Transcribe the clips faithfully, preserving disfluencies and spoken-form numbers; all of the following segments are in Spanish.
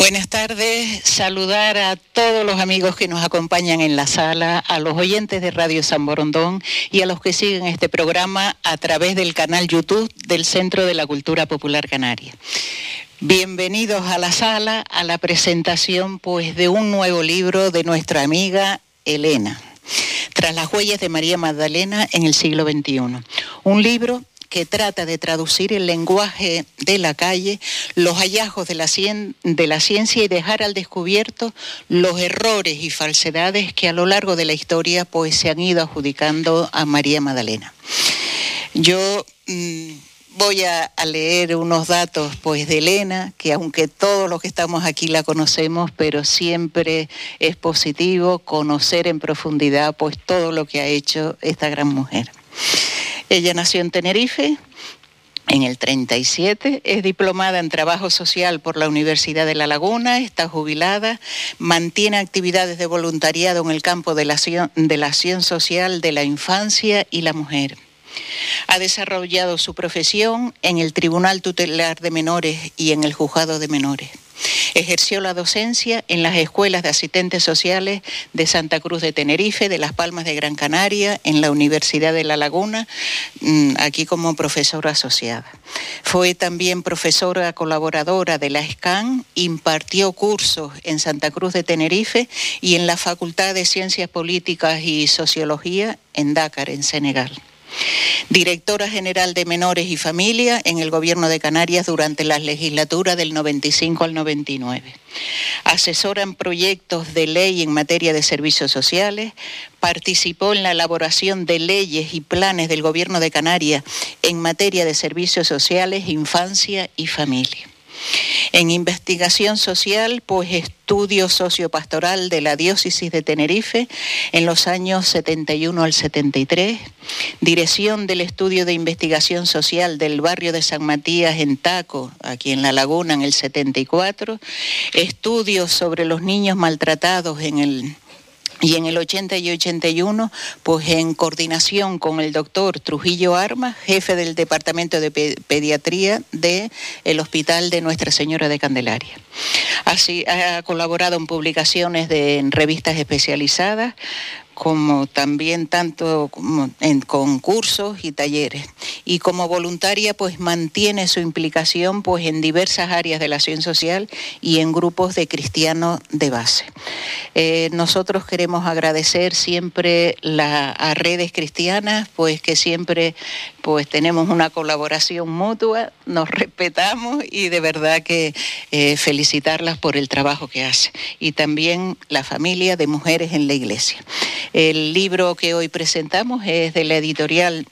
Buenas tardes, saludar a todos los amigos que nos acompañan en la sala, a los oyentes de Radio San Borondón y a los que siguen este programa a través del canal YouTube del Centro de la Cultura Popular Canaria. Bienvenidos a la sala, a la presentación pues de un nuevo libro de nuestra amiga Elena, Tras las huellas de María Magdalena en el siglo veintiuno. Un libro que trata de traducir el lenguaje de la calle, los hallazgos de la, cien, de la ciencia y dejar al descubierto los errores y falsedades que a lo largo de la historia pues, se han ido adjudicando a María Magdalena. Yo mmm, voy a, a leer unos datos pues, de Elena, que aunque todos los que estamos aquí la conocemos, pero siempre es positivo conocer en profundidad pues, todo lo que ha hecho esta gran mujer. Ella nació en Tenerife en el treinta y siete, es diplomada en Trabajo Social por la Universidad de La Laguna, está jubilada, mantiene actividades de voluntariado en el campo de la acción, de la acción social de la infancia y la mujer. Ha desarrollado su profesión en el Tribunal Tutelar de Menores y en el Juzgado de Menores. Ejerció la docencia en las escuelas de asistentes sociales de Santa Cruz de Tenerife, de Las Palmas de Gran Canaria, en la Universidad de La Laguna, aquí como profesora asociada. Fue también profesora colaboradora de la E S C A N, impartió cursos en Santa Cruz de Tenerife y en la Facultad de Ciencias Políticas y Sociología en Dakar, en Senegal. Directora General de Menores y Familia en el Gobierno de Canarias durante la legislatura del noventa y cinco al noventa y nueve. Asesora en proyectos de ley en materia de servicios sociales, participó en la elaboración de leyes y planes del Gobierno de Canarias en materia de servicios sociales, infancia y familia. En investigación social, pues estudio sociopastoral de la diócesis de Tenerife en los años setenta y uno al setenta y tres, dirección del estudio de investigación social del barrio de San Matías en Taco, aquí en La Laguna en el setenta y cuatro, estudios sobre los niños maltratados en el Y en el ochenta y ochenta y uno, pues en coordinación con el doctor Trujillo Armas, jefe del Departamento de Pediatría del Hospital de Nuestra Señora de Candelaria. Así ha colaborado en publicaciones de en revistas especializadas, como también tanto como en concursos y talleres. Y como voluntaria, pues mantiene su implicación pues en diversas áreas de la acción social y en grupos de cristianos de base. Eh, nosotros queremos agradecer siempre la, a Redes Cristianas, pues que siempre pues tenemos una colaboración mutua, nos respetamos y de verdad que eh, felicitarlas por el trabajo que hace. Y también la familia de Mujeres en la Iglesia. El libro que hoy presentamos es de la editorial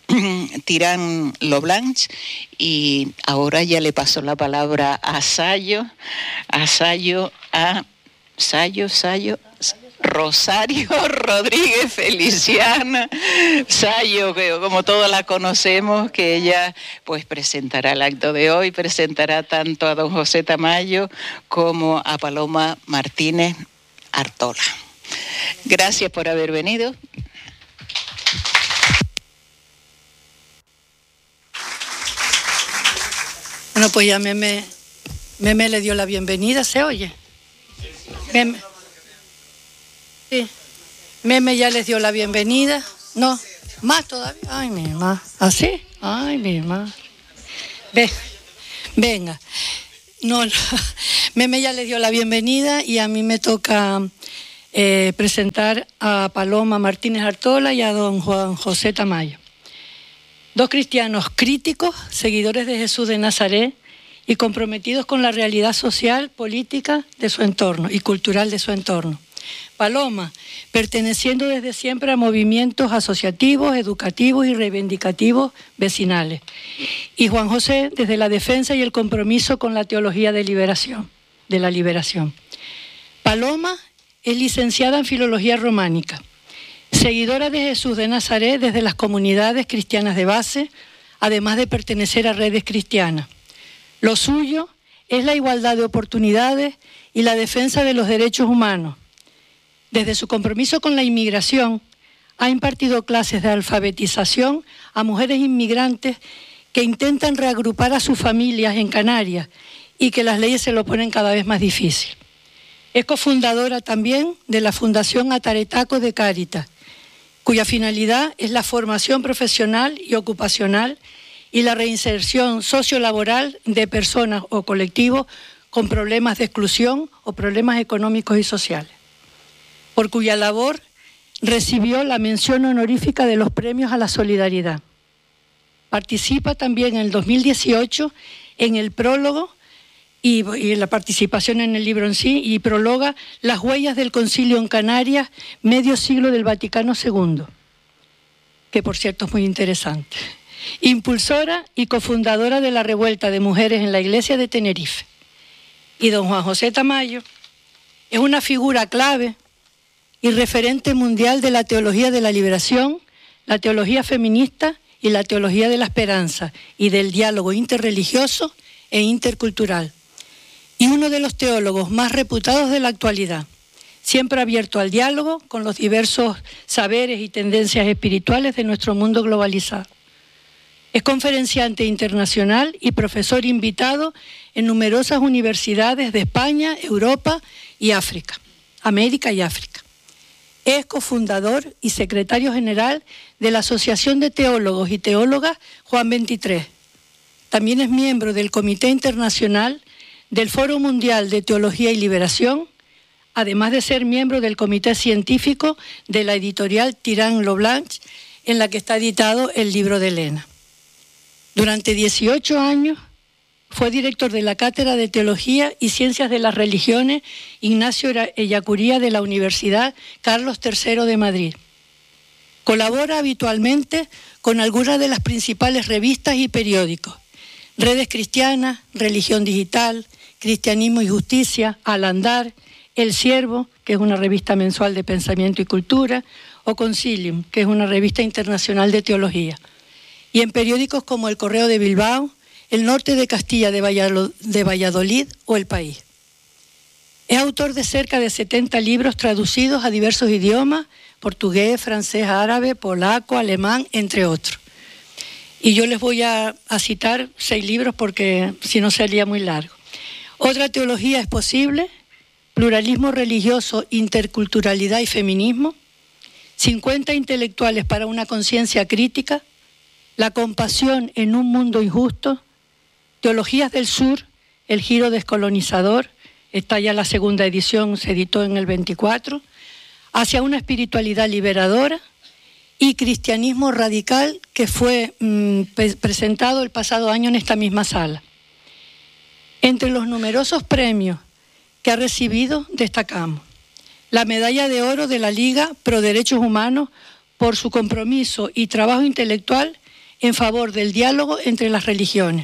Tirán Loblanche y ahora ya le paso la palabra a Sayo, a Sayo, a Sayo, Sayo, Rosario Rodríguez Feliciana, Sayo, que como todos la conocemos, que ella pues presentará el acto de hoy, presentará tanto a don José Tamayo como a Paloma Martínez Artola. Gracias por haber venido. Bueno, pues ya Meme, Meme le dio la bienvenida, ¿se oye? Meme. Sí. Meme ya les dio la bienvenida. No, más todavía. Ay, mi mamá. ¿Así? Ay, mi mamá. Ve, venga. No, no. Meme ya les dio la bienvenida y a mí me toca eh, presentar a Paloma Martínez Artola y a don Juan José Tamayo. Dos cristianos críticos, seguidores de Jesús de Nazaret y comprometidos con la realidad social, política de su entorno y cultural de su entorno. Paloma, perteneciendo desde siempre a movimientos asociativos, educativos y reivindicativos vecinales. Y Juan José, desde la defensa y el compromiso con la teología de liberación, de la liberación. Paloma es licenciada en Filología Románica, seguidora de Jesús de Nazaret desde las comunidades cristianas de base, además de pertenecer a Redes Cristianas. Lo suyo es la igualdad de oportunidades y la defensa de los derechos humanos. Desde su compromiso con la inmigración, ha impartido clases de alfabetización a mujeres inmigrantes que intentan reagrupar a sus familias en Canarias y que las leyes se lo ponen cada vez más difícil. Es cofundadora también de la Fundación Ataretaco de Cáritas, cuya finalidad es la formación profesional y ocupacional y la reinserción sociolaboral de personas o colectivos con problemas de exclusión o problemas económicos y sociales, por cuya labor recibió la mención honorífica de los premios a la solidaridad. Participa también en el dos mil dieciocho en el prólogo y, y la participación en el libro en sí, y prologa Las huellas del concilio en Canarias, medio siglo del Vaticano segundo, que por cierto es muy interesante. Impulsora y cofundadora de la Revuelta de Mujeres en la Iglesia de Tenerife. Y don Juan José Tamayo es una figura clave y referente mundial de la teología de la liberación, la teología feminista y la teología de la esperanza y del diálogo interreligioso e intercultural. Y uno de los teólogos más reputados de la actualidad, siempre abierto al diálogo con los diversos saberes y tendencias espirituales de nuestro mundo globalizado. Es conferenciante internacional y profesor invitado en numerosas universidades de España, Europa y África, América y África. Es cofundador y secretario general de la Asociación de Teólogos y Teólogas Juan veintitrés. También es miembro del Comité Internacional del Foro Mundial de Teología y Liberación, además de ser miembro del Comité Científico de la editorial Tirán-Loblanche, en la que está editado el libro de Elena. Durante dieciocho años fue director de la Cátedra de Teología y Ciencias de las Religiones Ignacio Ellacuría de la Universidad Carlos tercero de Madrid. Colabora habitualmente con algunas de las principales revistas y periódicos: Redes Cristianas, Religión Digital, Cristianismo y Justicia, Al Andar, El Siervo, que es una revista mensual de pensamiento y cultura, o Concilium, que es una revista internacional de teología. Y en periódicos como El Correo de Bilbao, El Norte de Castilla de Valladolid o El País. Es autor de cerca de setenta libros traducidos a diversos idiomas: portugués, francés, árabe, polaco, alemán, entre otros. Y yo les voy a, a citar seis libros porque si no sería muy largo. Otra teología es posible, Pluralismo religioso, interculturalidad y feminismo, cincuenta intelectuales para una conciencia crítica, La compasión en un mundo injusto, Teologías del Sur, El giro descolonizador, está ya la segunda edición, se editó en el veinticuatro, Hacia una espiritualidad liberadora, y Cristianismo radical, que fue mmm, presentado el pasado año en esta misma sala. Entre los numerosos premios que ha recibido destacamos la Medalla de Oro de la Liga Pro Derechos Humanos por su compromiso y trabajo intelectual en favor del diálogo entre las religiones,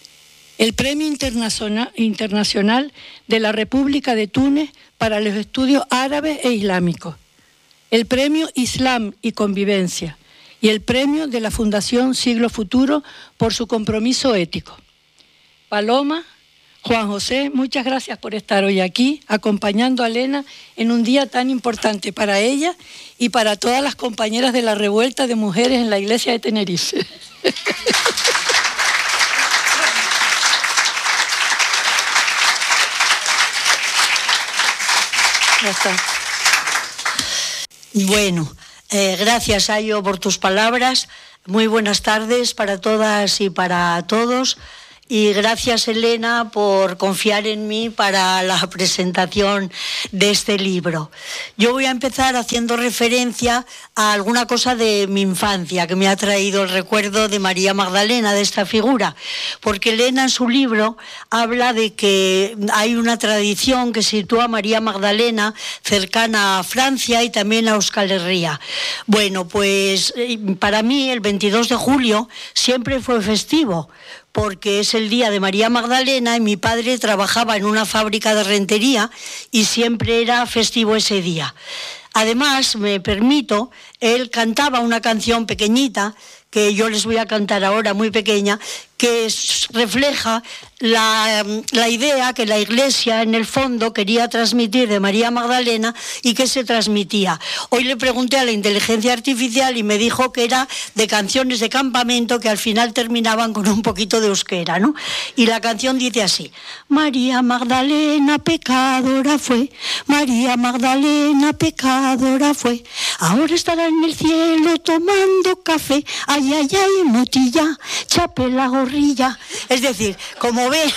el Premio Internacional, Internacional de la República de Túnez para los estudios árabes e islámicos, el Premio Islam y Convivencia y el Premio de la Fundación Siglo Futuro por su compromiso ético. Paloma, Juan José, muchas gracias por estar hoy aquí acompañando a Elena en un día tan importante para ella y para todas las compañeras de la Revuelta de Mujeres en la Iglesia de Tenerife. Ya está. Bueno, eh, gracias, Ayo, por tus palabras. Muy buenas tardes para todas y para todos. Y gracias, Elena, por confiar en mí para la presentación de este libro. Yo voy a empezar haciendo referencia a alguna cosa de mi infancia que me ha traído el recuerdo de María Magdalena, de esta figura, porque Elena en su libro habla de que hay una tradición que sitúa a María Magdalena cercana a Francia y también a Euskal Herria. Bueno, pues para mí el veintidós de julio siempre fue festivo, porque es el día de María Magdalena y mi padre trabajaba en una fábrica de rentería y siempre era festivo ese día. Además, me permito, él cantaba una canción pequeñita que yo les voy a cantar ahora, muy pequeña, que refleja la, la idea que la Iglesia en el fondo quería transmitir de María Magdalena y que se transmitía. Hoy le pregunté a la inteligencia artificial y me dijo que era de canciones de campamento que al final terminaban con un poquito de euskera, ¿no? Y la canción dice así: María Magdalena pecadora fue, María Magdalena pecadora fue, ahora estará en el cielo tomando café, ay, ay, ay, motilla, chape la gorrilla. Es decir, como ve...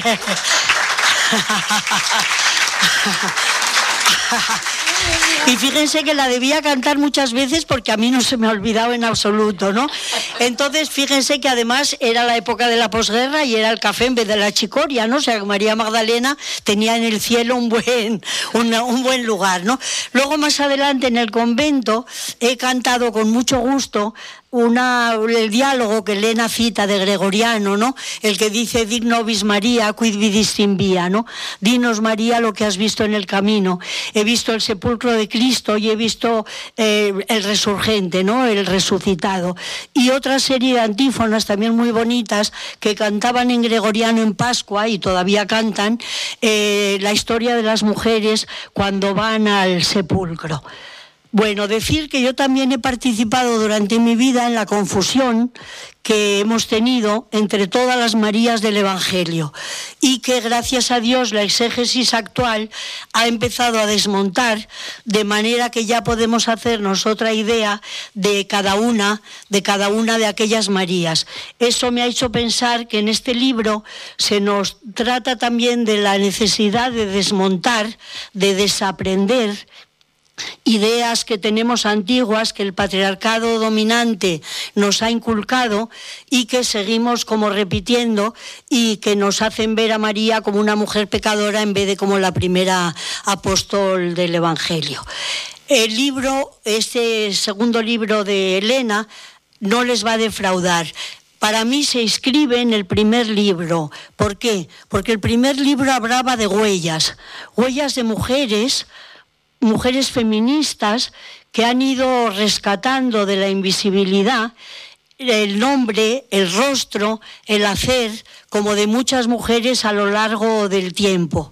Y fíjense que la debía cantar muchas veces porque a mí no se me ha olvidado en absoluto, ¿no? Entonces, fíjense que además era la época de la posguerra y era el café en vez de la chicoria, ¿no? O sea, que María Magdalena tenía en el cielo un buen, una, un buen lugar, ¿no? Luego, más adelante, en el convento, he cantado con mucho gusto Una, el diálogo que Elena cita de Gregoriano, ¿no? El que dice: Dic nobis María, quid vidis in via, ¿no? Dinos, María, lo que has visto en el camino. He visto el sepulcro de Cristo y he visto eh, el resurgente, ¿no? El resucitado. Y otra serie de antífonas también muy bonitas que cantaban en Gregoriano en Pascua y todavía cantan, eh, la historia de las mujeres cuando van al sepulcro. Bueno, decir que yo también he participado durante mi vida en la confusión que hemos tenido entre todas las Marías del Evangelio y que gracias a Dios la exégesis actual ha empezado a desmontar, de manera que ya podemos hacernos otra idea de cada una, de cada una de aquellas Marías. Eso me ha hecho pensar que en este libro se nos trata también de la necesidad de desmontar, de desaprender ideas que tenemos antiguas que el patriarcado dominante nos ha inculcado y que seguimos como repitiendo y que nos hacen ver a María como una mujer pecadora en vez de como la primera apóstol del Evangelio. El libro, este segundo libro de Elena, no les va a defraudar. Para mí se inscribe en el primer libro. ¿Por qué? Porque el primer libro hablaba de huellas, huellas de mujeres, mujeres feministas que han ido rescatando de la invisibilidad el nombre, el rostro, el hacer, como de muchas mujeres a lo largo del tiempo.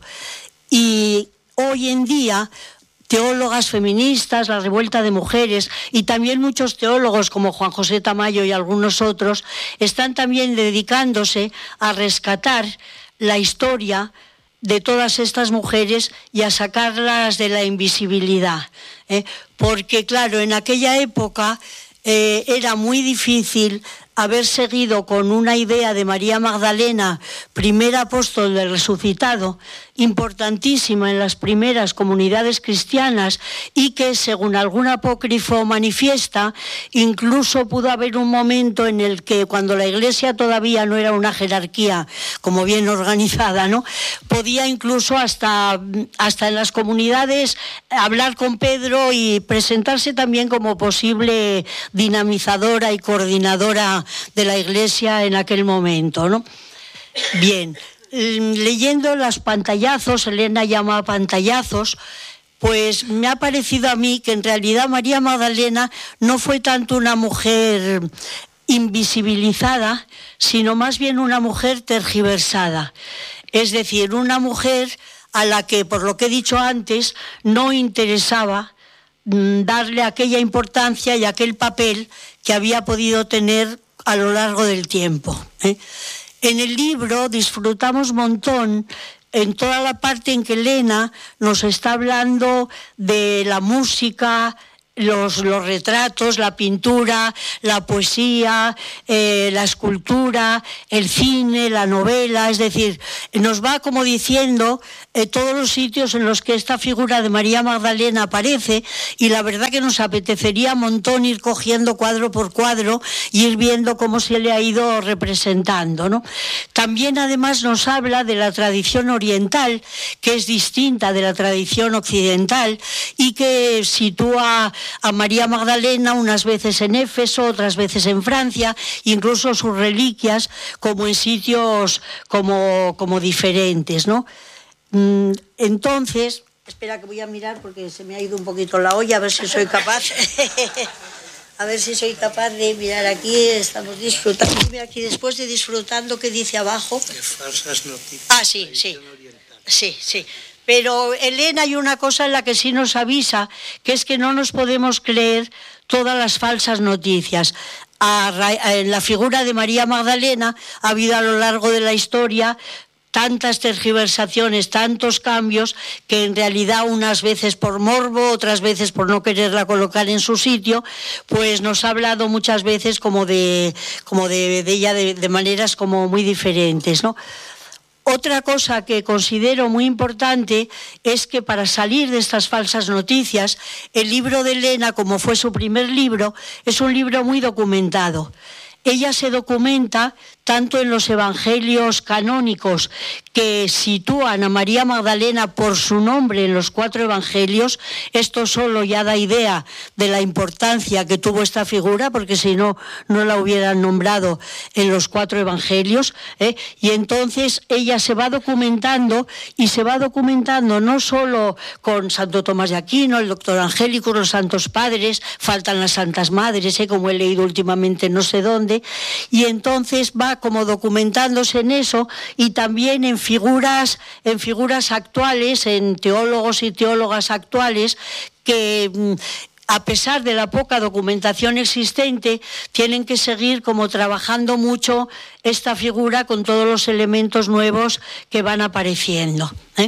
Y hoy en día, teólogas feministas, la revuelta de mujeres y también muchos teólogos como Juan José Tamayo y algunos otros están también dedicándose a rescatar la historia de todas estas mujeres y a sacarlas de la invisibilidad, ¿eh? Porque claro, en aquella época eh, era muy difícil haber seguido con una idea de María Magdalena, primera apóstol del resucitado, importantísima en las primeras comunidades cristianas y que, según algún apócrifo manifiesta, incluso pudo haber un momento en el que, cuando la Iglesia todavía no era una jerarquía como bien organizada, ¿no?, podía incluso hasta, hasta en las comunidades hablar con Pedro y presentarse también como posible dinamizadora y coordinadora de la Iglesia en aquel momento, ¿no? Bien, leyendo los pantallazos, Elena llama pantallazos, pues me ha parecido a mí que en realidad María Magdalena no fue tanto una mujer invisibilizada, sino más bien una mujer tergiversada. Es decir, una mujer a la que, por lo que he dicho antes, no interesaba darle aquella importancia y aquel papel que había podido tener a lo largo del tiempo, ¿eh? En el libro disfrutamos un montón en toda la parte en que Elena nos está hablando de la música, Los, los retratos, la pintura, la poesía, eh, la escultura, el cine, la novela, es decir, nos va como diciendo eh, todos los sitios en los que esta figura de María Magdalena aparece, y la verdad que nos apetecería un montón ir cogiendo cuadro por cuadro y ir viendo cómo se le ha ido representando, ¿no? También además nos habla de la tradición oriental, que es distinta de la tradición occidental y que sitúa a María Magdalena unas veces en Éfeso, otras veces en Francia, incluso sus reliquias como en sitios como, como diferentes, ¿no? Entonces, espera que voy a mirar porque se me ha ido un poquito la olla, a ver si soy capaz. A ver si soy capaz de mirar aquí, estamos disfrutando. Dime aquí, después de disfrutando, ¿qué dice abajo? De falsas noticias. Ah, sí, sí. Sí, sí. Pero Elena, hay una cosa en la que sí nos avisa, que es que no nos podemos creer todas las falsas noticias. En la figura de María Magdalena ha habido a lo largo de la historia tantas tergiversaciones, tantos cambios, que en realidad unas veces por morbo, otras veces por no quererla colocar en su sitio, pues nos ha hablado muchas veces como de, como de, de ella de, de maneras como muy diferentes, ¿no? Otra cosa que considero muy importante es que para salir de estas falsas noticias, el libro de Elena, como fue su primer libro, es un libro muy documentado. Ella se documenta tanto en los evangelios canónicos que sitúan a María Magdalena por su nombre en los cuatro evangelios. Esto solo ya da idea de la importancia que tuvo esta figura, porque si no, no la hubieran nombrado en los cuatro evangelios, ¿eh? Y entonces ella se va documentando, y se va documentando no solo con Santo Tomás de Aquino, el doctor Angélico, los santos padres, faltan las santas madres, ¿eh? Como he leído últimamente no sé dónde, y entonces va como documentándose en eso, y también en figuras, en figuras actuales, en teólogos y teólogas actuales que, a pesar de la poca documentación existente, tienen que seguir como trabajando mucho esta figura con todos los elementos nuevos que van apareciendo, ¿eh?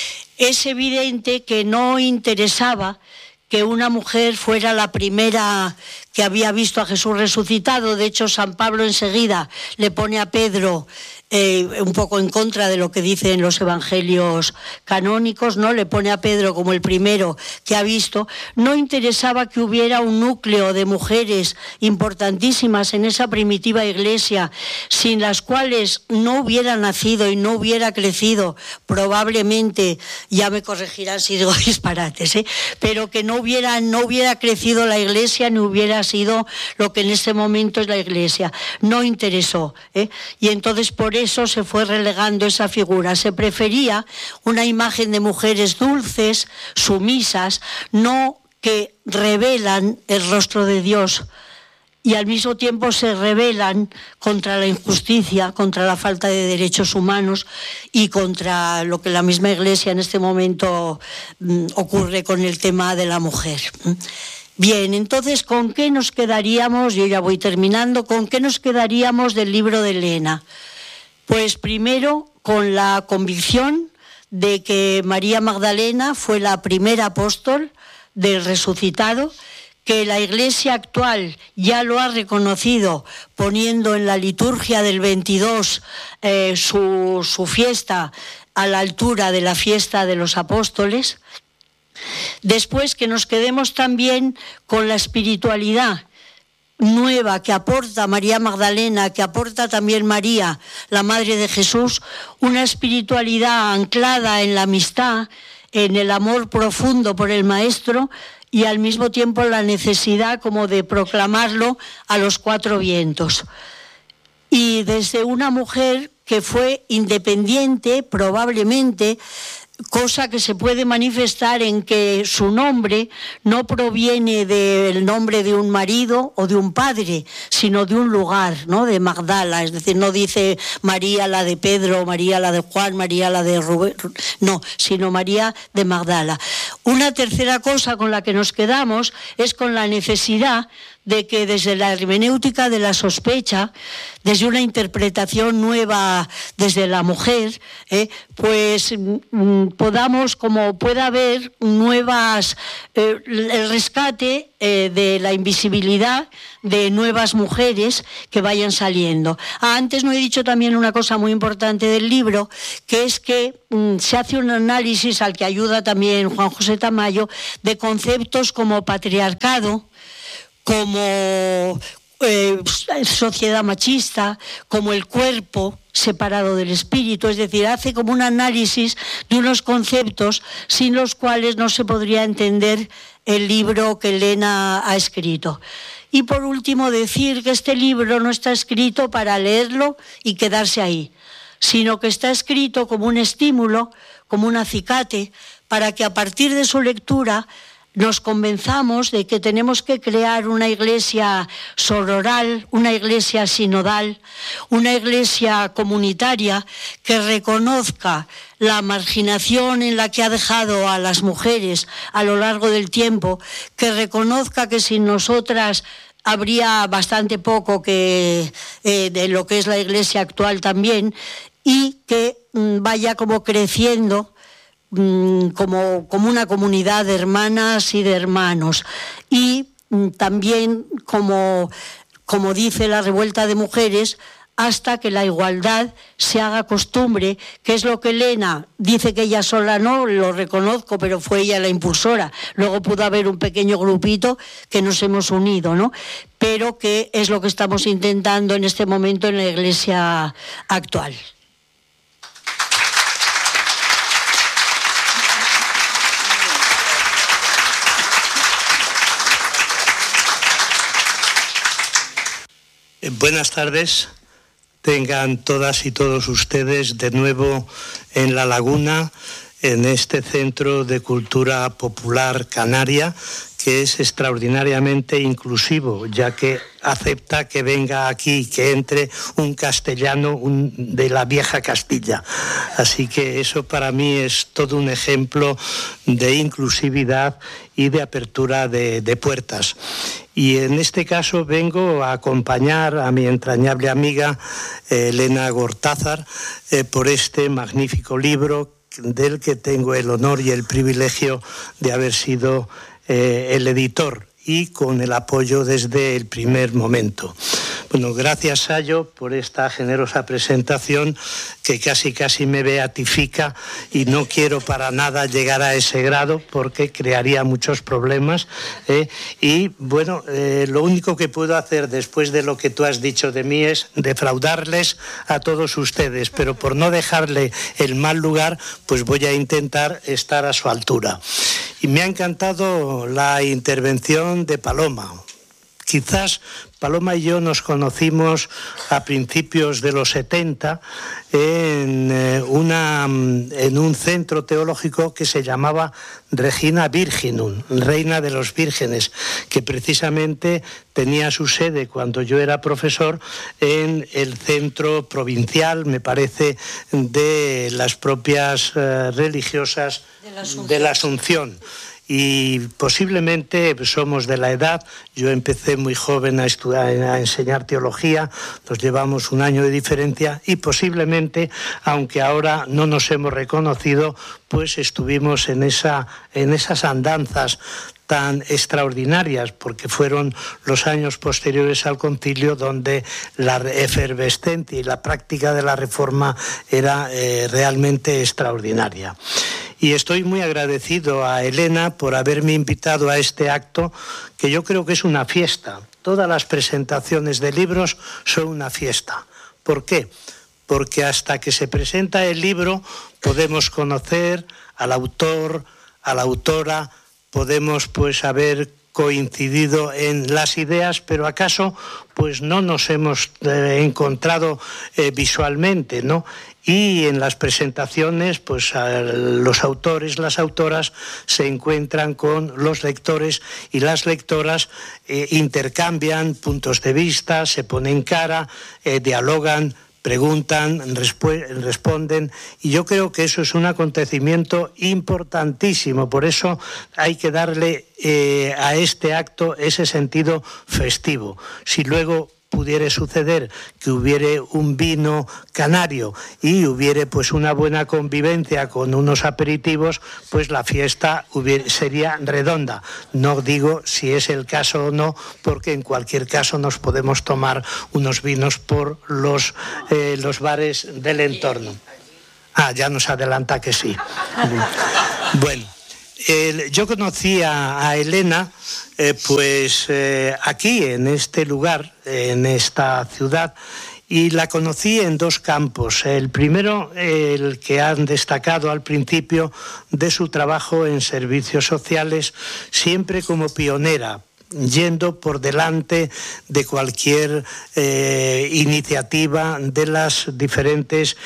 Es evidente que no interesaba que una mujer fuera la primera que había visto a Jesús resucitado. De hecho, San Pablo enseguida le pone a Pedro eh, un poco en contra de lo que dicen los evangelios canónicos, ¿no? Le pone a Pedro como el primero que ha visto. No interesaba que hubiera un núcleo de mujeres importantísimas en esa primitiva iglesia, sin las cuales no hubiera nacido y no hubiera crecido, probablemente, ya me corregirán si digo disparates, ¿eh? Pero que no hubiera, no hubiera crecido la iglesia, ni hubiera sido lo que en este momento es la iglesia. No interesó, ¿eh? Y entonces por eso se fue relegando esa figura. Se prefería una imagen de mujeres dulces, sumisas, no que revelan el rostro de Dios y al mismo tiempo se rebelan contra la injusticia, contra la falta de derechos humanos y contra lo que la misma Iglesia en este momento mm, ocurre con el tema de la mujer. Bien, entonces, ¿con qué nos quedaríamos? Yo ya voy terminando. ¿Con qué nos quedaríamos del libro de Elena? Pues primero, con la convicción de que María Magdalena fue la primera apóstol del resucitado, que la Iglesia actual ya lo ha reconocido poniendo en la liturgia del veintidós eh, su, su fiesta a la altura de la fiesta de los apóstoles. Después, que nos quedemos también con la espiritualidad nueva que aporta María Magdalena, que aporta también María, la Madre de Jesús, una espiritualidad anclada en la amistad, en el amor profundo por el Maestro, y al mismo tiempo la necesidad como de proclamarlo a los cuatro vientos. Y desde una mujer que fue independiente, probablemente, cosa que se puede manifestar en que su nombre no proviene del nombre de un marido o de un padre, sino de un lugar, ¿no? De Magdala, es decir, no dice María la de Pedro, María la de Juan, María la de Rubén, no, sino María de Magdala. Una tercera cosa con la que nos quedamos es con la necesidad de que desde la hermenéutica de la sospecha, desde una interpretación nueva desde la mujer, eh, pues mm, podamos, como pueda haber nuevas, eh, el rescate eh, de la invisibilidad de nuevas mujeres que vayan saliendo. Ah, antes no he dicho también una cosa muy importante del libro, que es que mm, se hace un análisis al que ayuda también Juan José Tamayo, de conceptos como patriarcado, como eh, sociedad machista, como el cuerpo separado del espíritu, es decir, hace como un análisis de unos conceptos sin los cuales no se podría entender el libro que Elena ha escrito. Y por último, decir que este libro no está escrito para leerlo y quedarse ahí, sino que está escrito como un estímulo, como un acicate, para que a partir de su lectura nos convenzamos de que tenemos que crear una iglesia sororal, una iglesia sinodal, una iglesia comunitaria que reconozca la marginación en la que ha dejado a las mujeres a lo largo del tiempo, que reconozca que sin nosotras habría bastante poco que, eh, de lo que es la iglesia actual también, y que mm, vaya como creciendo Como, como una comunidad de hermanas y de hermanos, y también como, como dice la Revuelta de Mujeres, hasta que la igualdad se haga costumbre, que es lo que Elena dice que ella sola no, lo reconozco, pero fue ella la impulsora. Luego pudo haber un pequeño grupito que nos hemos unido, ¿no? Pero que es lo que estamos intentando en este momento en la Iglesia actual. Buenas tardes, tengan todas y todos ustedes de nuevo en La Laguna, en este Centro de Cultura Popular Canaria, que es extraordinariamente inclusivo, ya que acepta que venga aquí, que entre un castellano un, de la vieja Castilla. Así que eso para mí es todo un ejemplo de inclusividad y de apertura de, de puertas. Y en este caso vengo a acompañar a mi entrañable amiga eh, Elena Gortázar eh, por este magnífico libro del que tengo el honor y el privilegio de haber sido eh, el editor, y con el apoyo desde el primer momento. Bueno, gracias, Sayo, por esta generosa presentación que casi casi me beatifica, y no quiero para nada llegar a ese grado porque crearía muchos problemas. ¿eh? Y bueno, eh, lo único que puedo hacer después de lo que tú has dicho de mí es defraudarles a todos ustedes, pero por no dejarle el mal lugar, pues voy a intentar estar a su altura. Y me ha encantado la intervención de Paloma. Quizás Paloma y yo nos conocimos a principios de los setenta en, eh, una, en un centro teológico que se llamaba Regina Virginum, Reina de los Vírgenes, que precisamente tenía su sede cuando yo era profesor en el centro provincial, me parece, de las propias eh, religiosas de la Asunción. De la Asunción. Y posiblemente somos de la edad. Yo empecé muy joven a estudiar, a enseñar teología, nos llevamos un año de diferencia, y posiblemente, aunque ahora no nos hemos reconocido, pues estuvimos en esa, en esas andanzas tan extraordinarias, porque fueron los años posteriores al concilio donde la efervescencia y la práctica de la reforma era eh, realmente extraordinaria. Y estoy muy agradecido a Elena por haberme invitado a este acto, que yo creo que es una fiesta. Todas las presentaciones de libros son una fiesta. ¿Por qué? Porque hasta que se presenta el libro podemos conocer al autor, a la autora, podemos pues haber coincidido en las ideas, pero acaso pues no nos hemos eh, encontrado eh, visualmente, ¿no? Y en las presentaciones, pues los autores, las autoras se encuentran con los lectores, y las lectoras eh, intercambian puntos de vista, se ponen cara, eh, dialogan, preguntan, responden, y yo creo que eso es un acontecimiento importantísimo. Por eso hay que darle eh, a este acto ese sentido festivo. Si luego pudiera suceder que hubiere un vino canario y hubiere pues una buena convivencia con unos aperitivos, pues la fiesta hubiera, sería redonda. No digo si es el caso o no, porque en cualquier caso nos podemos tomar unos vinos por los, eh, los bares del entorno. Ah, ya nos adelanta que sí. Bueno. El, yo conocí a, a Elena eh, pues eh, aquí, en este lugar, en esta ciudad, y la conocí en dos campos. El primero, el que han destacado al principio, de su trabajo en servicios sociales, siempre como pionera, yendo por delante de cualquier eh, iniciativa de las diferentes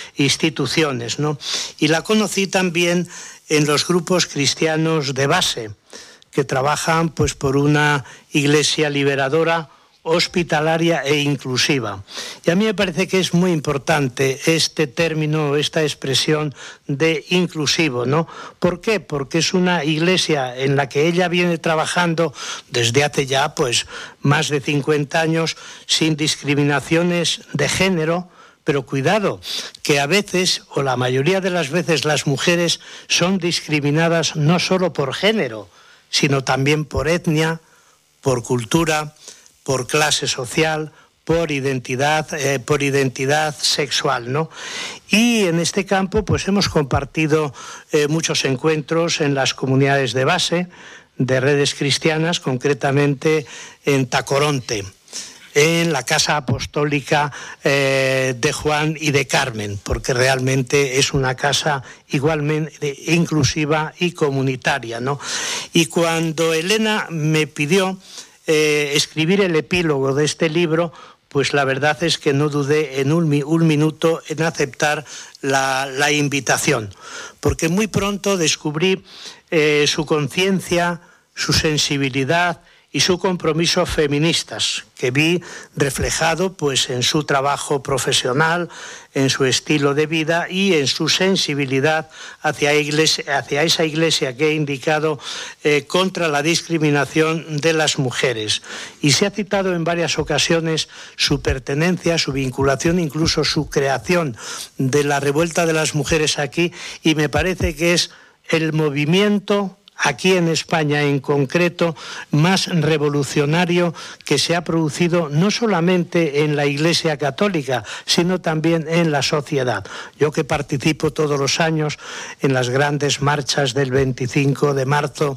instituciones, ¿no? Y la conocí también en los grupos cristianos de base, que trabajan pues por una iglesia liberadora, hospitalaria e inclusiva. Y a mí me parece que es muy importante este término, esta expresión de inclusivo, ¿no? ¿Por qué? Porque es una iglesia en la que ella viene trabajando desde hace ya pues más de cincuenta años sin discriminaciones de género. Pero cuidado, que a veces, o la mayoría de las veces, las mujeres son discriminadas no solo por género, sino también por etnia, por cultura, por clase social, por identidad, eh, por identidad sexual, ¿no? Y en este campo pues hemos compartido eh, muchos encuentros en las comunidades de base de redes cristianas, concretamente en Tacoronte, en la Casa Apostólica eh, de Juan y de Carmen, porque realmente es una casa igualmente inclusiva y comunitaria, ¿no? Y cuando Elena me pidió eh, escribir el epílogo de este libro, pues la verdad es que no dudé en un, un minuto en aceptar la, la invitación, porque muy pronto descubrí eh, su conciencia, su sensibilidad y su compromiso feministas, que vi reflejado pues en su trabajo profesional, en su estilo de vida y en su sensibilidad hacia, iglesia, hacia esa iglesia que he indicado eh, contra la discriminación de las mujeres. Y se ha citado en varias ocasiones su pertenencia, su vinculación, incluso su creación de la revuelta de las mujeres aquí, y me parece que es el movimiento aquí en España en concreto, más revolucionario que se ha producido no solamente en la Iglesia Católica, sino también en la sociedad. Yo que participo todos los años en las grandes marchas del veinticinco de marzo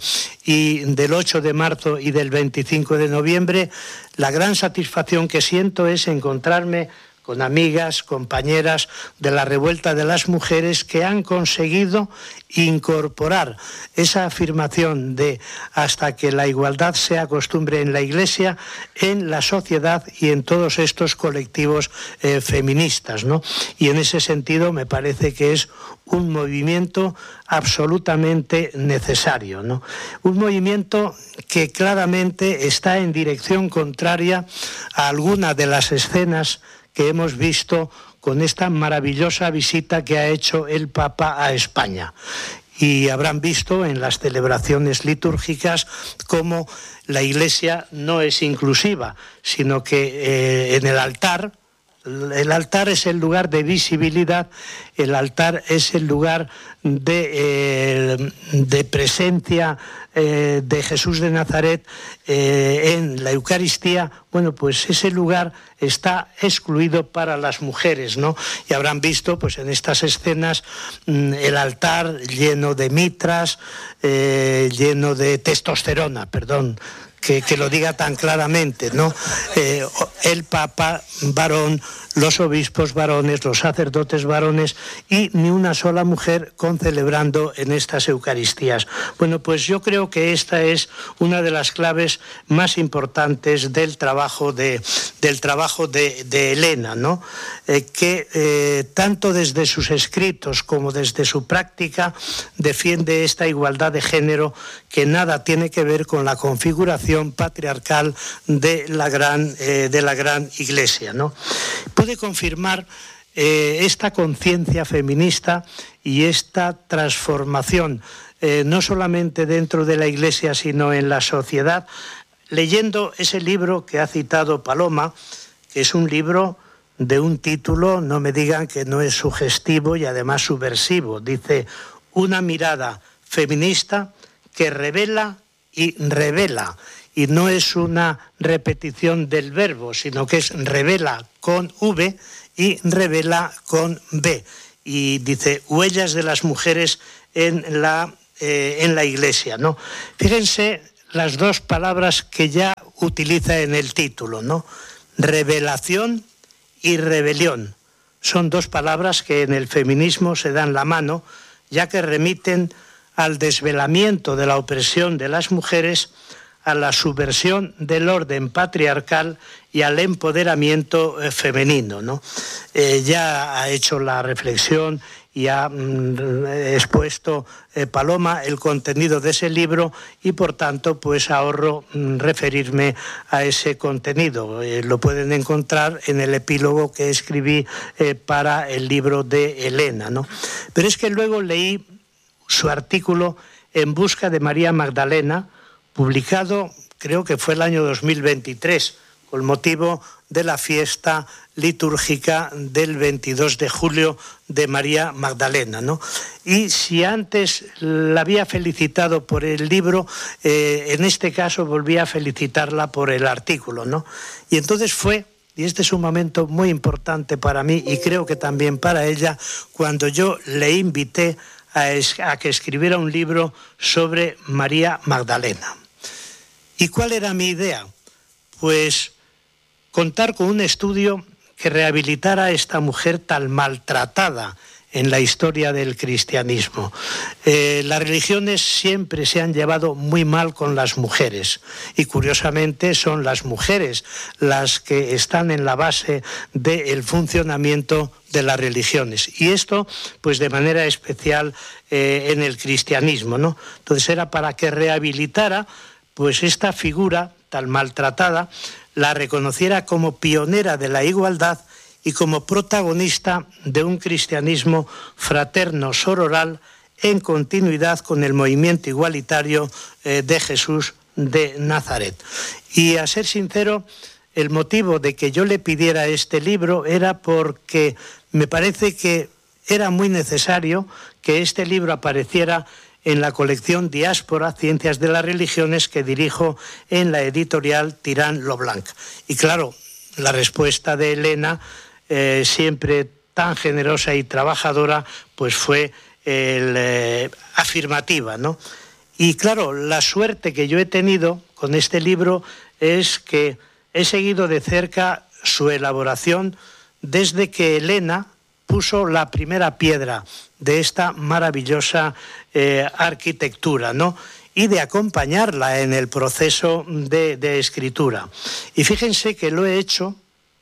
y del ocho de marzo y del veinticinco de noviembre, la gran satisfacción que siento es encontrarme con amigas, compañeras de la revuelta de las mujeres que han conseguido incorporar esa afirmación de hasta que la igualdad sea costumbre en la Iglesia, en la sociedad y en todos estos colectivos eh, feministas, ¿no? Y en ese sentido me parece que es un movimiento absolutamente necesario, ¿no? Un movimiento que claramente está en dirección contraria a alguna de las escenas que hemos visto con esta maravillosa visita que ha hecho el Papa a España. Y habrán visto en las celebraciones litúrgicas cómo la Iglesia no es inclusiva, sino que eh, en el altar, el altar es el lugar de visibilidad, el altar es el lugar de, eh, de presencia eh, de Jesús de Nazaret eh, en la Eucaristía. Bueno, pues ese lugar está excluido para las mujeres, ¿no? Y habrán visto, pues en estas escenas, mmm, el altar lleno de mitras, eh, lleno de testosterona, perdón, que, que lo diga tan claramente, ¿no? Eh, el Papa varón, los obispos varones, los sacerdotes varones y ni una sola mujer concelebrando en estas Eucaristías. Bueno, pues yo creo que esta es una de las claves más importantes del trabajo de, del trabajo de, de Elena, ¿no? Eh, que eh, tanto desde sus escritos como desde su práctica defiende esta igualdad de género que nada tiene que ver con la configuración patriarcal de la gran, eh, de la gran Iglesia, ¿no? Puede confirmar eh, esta conciencia feminista y esta transformación, eh, no solamente dentro de la Iglesia, sino en la sociedad, leyendo ese libro que ha citado Paloma, que es un libro de un título, no me digan que no es sugestivo y además subversivo. Dice, una mirada feminista que revela y revela. Y no es una repetición del verbo, sino que es revela con V y revela con B. Y dice, huellas de las mujeres en la, eh, en la Iglesia, ¿no? Fíjense las dos palabras que ya utiliza en el título, ¿no? Revelación y rebelión. Son dos palabras que en el feminismo se dan la mano, ya que remiten al desvelamiento de la opresión de las mujeres, a la subversión del orden patriarcal y al empoderamiento eh, femenino, ¿no? Eh, ya ha hecho la reflexión y ha mm, expuesto eh, Paloma el contenido de ese libro y por tanto pues ahorro mm, referirme a ese contenido. Eh, lo pueden encontrar en el epílogo que escribí eh, para el libro de Elena, ¿no? Pero es que luego leí su artículo En busca de María Magdalena, publicado creo que fue el año dos mil veintitrés, con motivo de la fiesta litúrgica del veintidós de julio de María Magdalena, ¿no? Y si antes la había felicitado por el libro, eh, en este caso volví a felicitarla por el artículo, ¿no? Y entonces fue, y este es un momento muy importante para mí y creo que también para ella, cuando yo le invité a, es, a que escribiera un libro sobre María Magdalena. ¿Y cuál era mi idea? Pues contar con un estudio que rehabilitara a esta mujer tan maltratada en la historia del cristianismo. Eh, las religiones siempre se han llevado muy mal con las mujeres y curiosamente son las mujeres las que están en la base del funcionamiento de las religiones y esto pues de manera especial eh, en el cristianismo, ¿no? Entonces era para que rehabilitara pues esta figura tan maltratada, la reconociera como pionera de la igualdad y como protagonista de un cristianismo fraterno sororal en continuidad con el movimiento igualitario eh, de Jesús de Nazaret. Y a ser sincero, el motivo de que yo le pidiera este libro era porque me parece que era muy necesario que este libro apareciera en la colección Diáspora, Ciencias de las Religiones, que dirijo en la editorial Tirán lo Blanc. Y claro, la respuesta de Elena, eh, siempre tan generosa y trabajadora, pues fue el, eh, afirmativa, ¿no? Y claro, la suerte que yo he tenido con este libro es que he seguido de cerca su elaboración desde que Elena puso la primera piedra de esta maravillosa eh, arquitectura, ¿no? Y de acompañarla en el proceso de, de escritura. Y fíjense que lo he hecho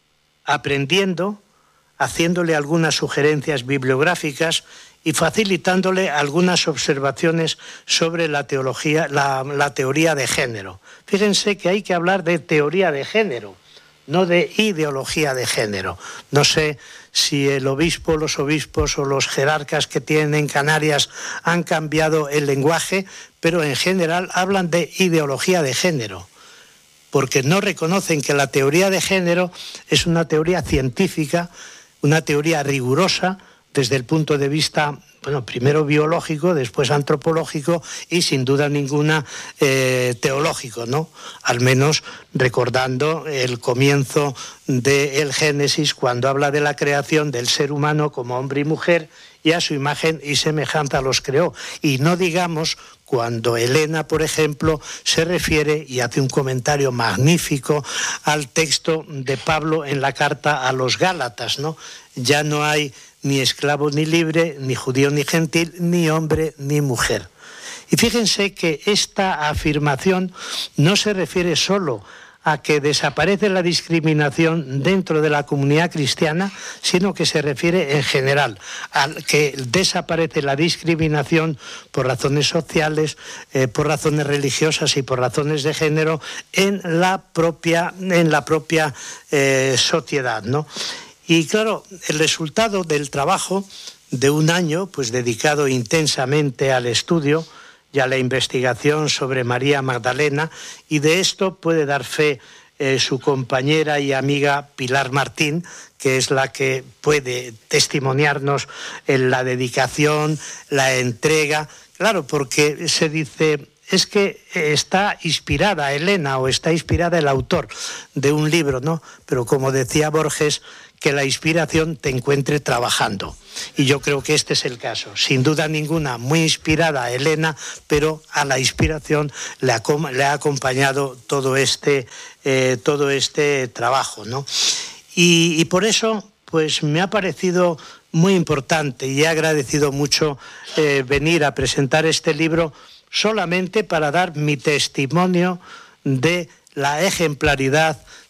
aprendiendo, haciéndole algunas sugerencias bibliográficas y facilitándole algunas observaciones sobre la teología, la, la teoría de género. Fíjense que hay que hablar de teoría de género, no de ideología de género. No sé si el obispo, los obispos o los jerarcas que tienen en Canarias han cambiado el lenguaje, pero en general hablan de ideología de género, porque no reconocen que la teoría de género es una teoría científica, una teoría rigurosa desde el punto de vista, bueno, primero biológico, después antropológico y sin duda ninguna eh, teológico, ¿no? Al menos recordando el comienzo del Génesis, cuando habla de la creación del ser humano como hombre y mujer, y a su imagen y semejanza los creó. Y no digamos cuando Elena, por ejemplo, se refiere y hace un comentario magnífico al texto de Pablo en la carta a los Gálatas, ¿no? Ya no hay ni esclavo ni libre, ni judío ni gentil, ni hombre ni mujer. Y fíjense que esta afirmación no se refiere solo a que desaparece la discriminación dentro de la comunidad cristiana, sino que se refiere en general a que desaparece la discriminación por razones sociales, eh, por razones religiosas y por razones de género en la propia, en la propia eh, sociedad, ¿no? Y claro, el resultado del trabajo de un año, pues dedicado intensamente al estudio y a la investigación sobre María Magdalena, y de esto puede dar fe eh, su compañera y amiga Pilar Martín, que es la que puede testimoniarnos en la dedicación, la entrega. Claro, porque se dice, es que está inspirada Elena o está inspirada el autor de un libro, ¿no? Pero como decía Borges, que la inspiración te encuentre trabajando. Y yo creo que este es el caso. Sin duda ninguna, muy inspirada a Elena, pero a la inspiración le ha, le ha acompañado todo este, eh, todo este trabajo, ¿no? Y, y por eso, pues me ha parecido muy importante y he agradecido mucho eh, venir a presentar este libro solamente para dar mi testimonio de la ejemplaridad